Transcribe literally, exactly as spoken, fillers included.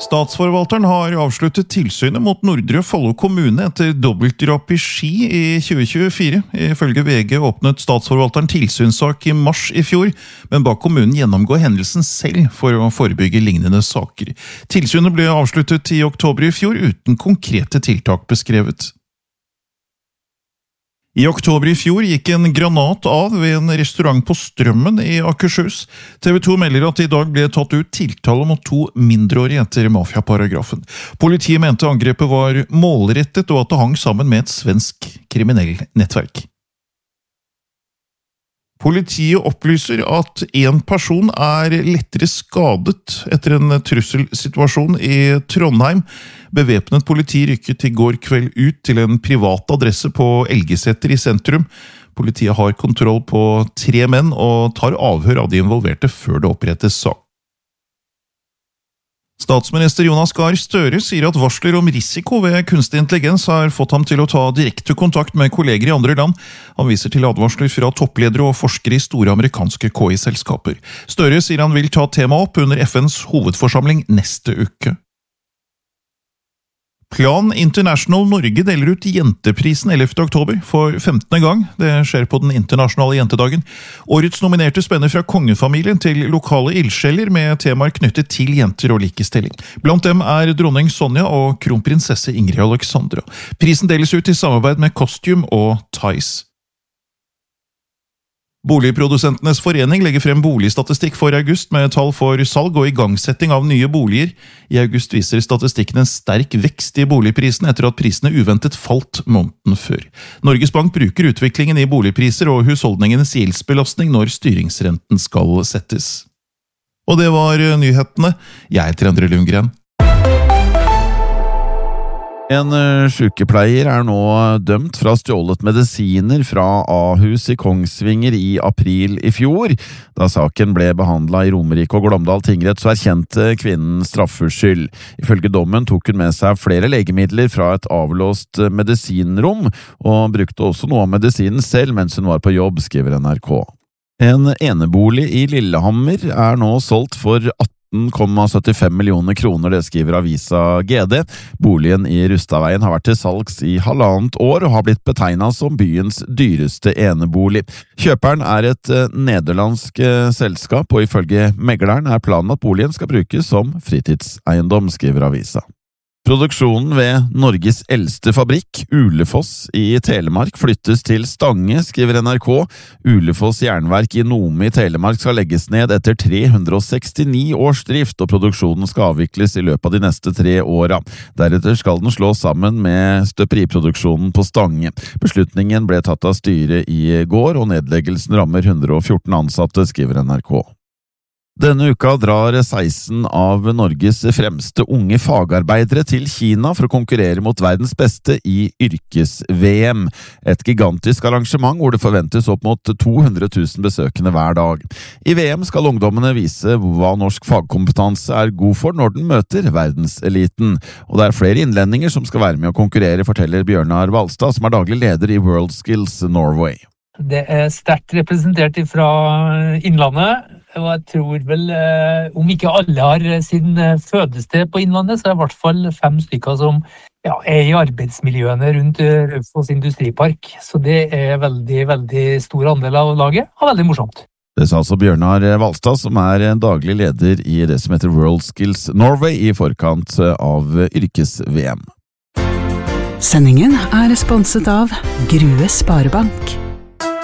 Statsforvalteren har avsluttet tilsynet mot Nordre Follo kommune etter dobbeltdrap i Ski i tjue tjuefire. Ifølge V G åpnet statsforvalteren tilsynssak i mars i fjor, men ba kommunen gjennomgå hendelsen selv for å forebygge lignende saker. Tilsynet ble avsluttet i oktober i fjor uten konkrete tiltak beskrevet. I oktober i fjor gikk en granat av ved en restaurant på Strømmen i Akershus. T V to melder at i dag ble tatt ut tiltale mot to mindreårige etter mafiaparagrafen. Politiet mente angrepet var målrettet og at det hang sammen med et svensk kriminell nettverk. Politiet opplyser at en person er lettere skadet etter en trusselsituasjon i Trondheim. Bevæpnet politi rykket i går kveld ut til en privat adresse på Elgeseter i sentrum. Politiet har kontroll på tre menn og tar avhør av de involverte før det opprettes sak. Statsminister Jonas Gahr Støre sier at varsler om risiko ved kunstig intelligens har fått ham til å ta direkte kontakt med kolleger i andre land. Han viser til advarsler fra toppledere og forskere i store amerikanske K I-selskaper. Støre sier han vil ta temaet opp under F N's hovedforsamling neste uke. Plan International Norge deler ut jenteprisen ellevte oktober for femtende gang. Det skjer på den internasjonale jentedagen. Årets nominerte spenner fra kongefamilien til lokale ildsjeler med temaer knyttet til jenter og likestilling. Blant dem er dronning Sonja og kronprinsesse Ingrid Alexandra. Prisen deles ut i samarbeid med Costume og Tice. Boligprodusentenes forening legger frem boligstatistikk for august med tall for salg og igangsetting av nye boliger. I august viser statistikken en sterk vekst i boligprisene etter at prisene uventet falt måneden før. Norges Bank bruker utviklingen i boligpriser og husholdningenes gjeldsbelastning når styringsrenten skal settes. Og det var nyhetene. Jeg heter Endre Lundgren. En sykepleier er nå dømt fra stjålet medisiner fra Ahus i Kongsvinger i april i fjor. Da saken ble behandlet i Romerike og Glåmdal tingrett, så erkjente kvinnen straffskyld. Ifølge dommen tok hun med seg flere legemidler fra et avlåst medisinrom, og brukte også noe av medisinen selv mens hun var på jobb, skriver N R K. En enebolig i Lillehammer er nå solgt for atten komma syttifem millioner kroner, det skriver avisa G D. Boligen i Rustadveien har vært til salgs i halvannet år og har blitt betegnet som byens dyreste enebolig. Kjøperen er et nederlandsk selskap, og ifølge megleren er planen at boligen skal brukes som fritidseiendom, skriver avisa. Produksjonen ved Norges eldste fabrikk, Ulefoss i Telemark, flyttes til Stange, skriver N R K. Ulefoss jernverk i Nome i Telemark skal legges ned etter tre hundre og sekstini års drift, og produksjonen skal avvikles i løpet av de neste tre åra. Deretter skal den slås sammen med støperiproduksjonen på Stange. Beslutningen ble tatt av styret i går, og nedleggelsen rammer hundre og fjorten ansatte, skriver N R K. Denne uka drar seksten av Norges fremste unge fagarbeidere til Kina for å konkurrere mot verdens beste i yrkes-V M. Et gigantisk arrangement hvor det forventes opp mot to hundre tusen besøkende hver dag. I V M skal ungdommene vise hva norsk fagkompetanse er god for når den møter verdenseliten. Og det er flere innlendinger som skal være med å konkurrere, forteller Bjørnar Valstad, som er daglig leder i World Skills Norway. Det er sterkt representert fra Innlandet, og jeg tror vel, om ikke alle har sin fødested på Innlandet, så er det i hvert fall fem stykker som ja, er i arbeidsmiljøene rundt Raufoss industripark. Så det er veldig, veldig stor andel av laget, og veldig morsomt. Det sa altså Bjørnar Valstad, som er daglig leder i det som heter World Skills Norway i forkant av yrkes-V M. Sendingen er sponset av Grue Sparebank.